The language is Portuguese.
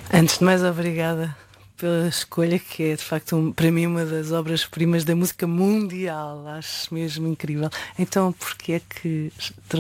Antes de mais, obrigada pela escolha, que é de facto para mim uma das obras-primas da música mundial. Acho mesmo incrível. Então, porque é que